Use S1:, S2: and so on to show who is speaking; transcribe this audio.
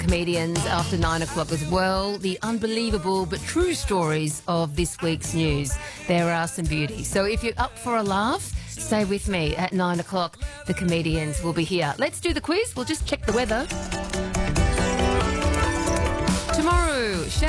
S1: comedians after 9 o'clock as well. The unbelievable but true stories of this week's news. There are some beauties. So if you're up for a laugh, stay with me at 9 o'clock. The comedians will be here. Let's do the quiz. We'll just check the weather. Tomorrow,